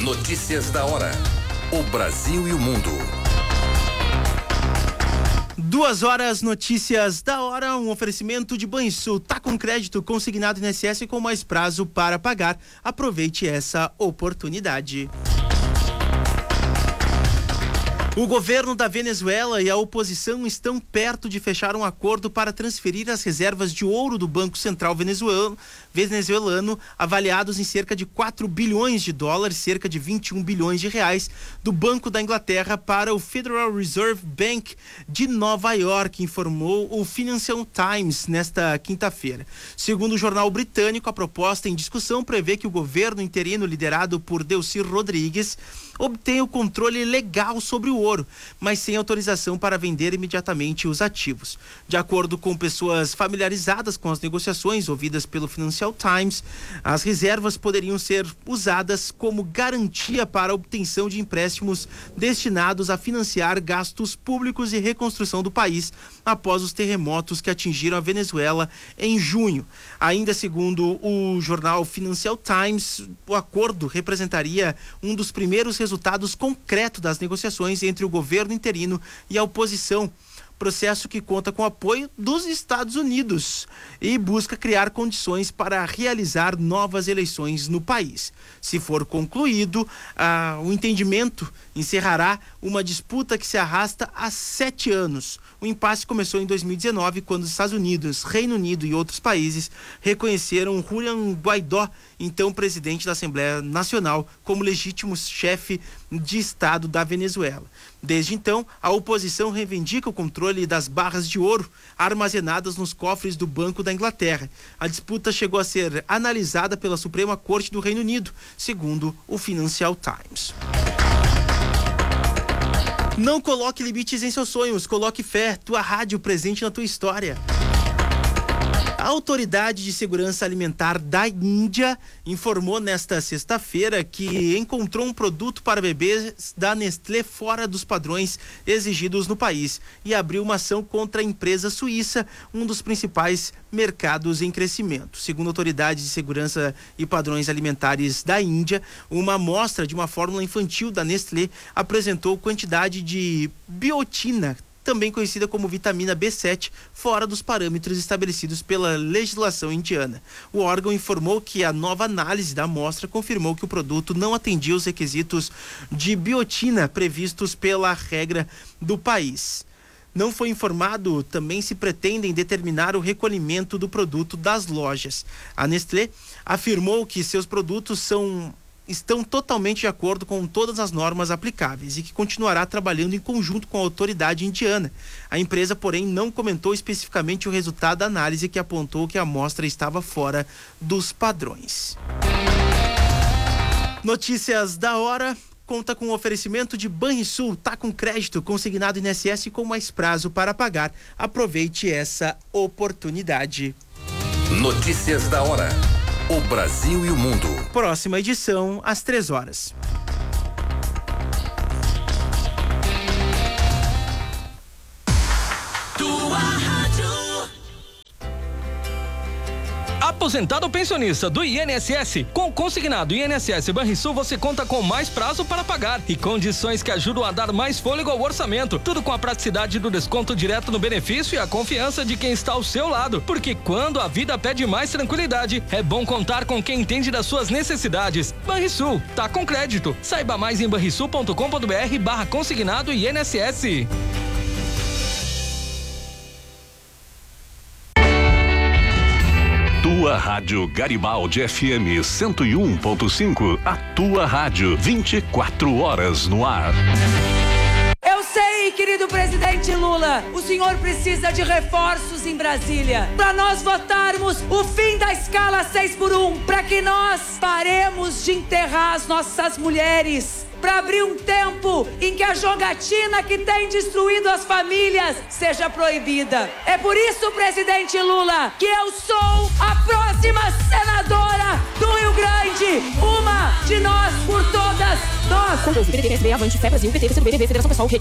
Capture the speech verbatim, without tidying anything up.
Notícias da hora. O Brasil e o mundo. Duas horas, notícias da hora, um oferecimento de Banrisul. Tá com crédito consignado I N S S com mais prazo para pagar. Aproveite essa oportunidade. O governo da Venezuela e a oposição estão perto de fechar um acordo para transferir as reservas de ouro do Banco Central venezuelano, venezuelano avaliados em cerca de quatro bilhões de dólares, cerca de vinte e um bilhões de reais, do Banco da Inglaterra para o Federal Reserve Bank de Nova York, informou o Financial Times nesta quinta-feira. Segundo o jornal britânico, a proposta em discussão prevê que o governo interino liderado por Delcy Rodrigues obtenha o controle legal sobre o ouro, mas sem autorização para vender imediatamente os ativos. De acordo com pessoas familiarizadas com as negociações ouvidas pelo Financial Times, as reservas poderiam ser usadas como garantia para a obtenção de empréstimos destinados a financiar gastos públicos e reconstrução do país após os terremotos que atingiram a Venezuela em junho. Ainda segundo o jornal Financial Times, o acordo representaria um dos primeiros resultados concretos das negociações entre o governo interino e a oposição, processo que conta com o apoio dos Estados Unidos e busca criar condições para realizar novas eleições no país. Se for concluído, ah, o entendimento encerrará uma disputa que se arrasta há sete anos. O impasse começou em dois mil e dezenove, quando os Estados Unidos, Reino Unido e outros países reconheceram Julian Guaidó, então presidente da Assembleia Nacional, como legítimo chefe de Estado da Venezuela. Desde então, a oposição reivindica o controle das barras de ouro armazenadas nos cofres do Banco da Inglaterra. A disputa chegou a ser analisada pela Suprema Corte do Reino Unido, segundo o Financial Times. Não coloque limites em seus sonhos, coloque fé, tua rádio presente na tua história. A Autoridade de Segurança Alimentar da Índia informou nesta sexta-feira que encontrou um produto para bebês da Nestlé fora dos padrões exigidos no país e abriu uma ação contra a empresa suíça, um dos principais mercados em crescimento. Segundo a Autoridade de Segurança e Padrões Alimentares da Índia, uma amostra de uma fórmula infantil da Nestlé apresentou quantidade de biotina, também conhecida como vitamina B sete, fora dos parâmetros estabelecidos pela legislação indiana. O órgão informou que a nova análise da amostra confirmou que o produto não atendia os requisitos de biotina previstos pela regra do país. Não foi informado também se pretendem determinar o recolhimento do produto das lojas. A Nestlé afirmou que seus produtos são estão totalmente de acordo com todas as normas aplicáveis e que continuará trabalhando em conjunto com a autoridade indiana. A empresa, porém, não comentou especificamente o resultado da análise, que apontou que a amostra estava fora dos padrões. Notícias da hora conta com o oferecimento de Banrisul. Tá com crédito consignado I N S S com mais prazo para pagar. Aproveite essa oportunidade. Notícias da hora. O Brasil e o mundo. Próxima edição, às três horas. Tua rádio. Aposentado ou pensionista do I N S S, com o consignado I N S S Banrisul você conta com mais prazo para pagar e condições que ajudam a dar mais fôlego ao orçamento. Tudo com a praticidade do desconto direto no benefício e a confiança de quem está ao seu lado. Porque quando a vida pede mais tranquilidade, é bom contar com quem entende das suas necessidades. Banrisul, tá com crédito. Saiba mais em banrisul ponto com ponto br barra consignado I N S S. Tua Rádio Garibaldi F M cento e um ponto cinco, a tua rádio vinte e quatro horas no ar. Eu sei, querido presidente Lula, o senhor precisa de reforços em Brasília para nós votarmos o fim da escala seis por um, para que nós paremos de enterrar as nossas mulheres, para abrir um tempo em que a jogatina que tem destruído as famílias seja proibida. É por isso, presidente Lula, que eu sou a próxima senadora do Rio Grande, uma de nós por todas nós. P T, P S D, Avante, Fé Brasil, P T, P C do B, P B, Federação Pessoal, Rede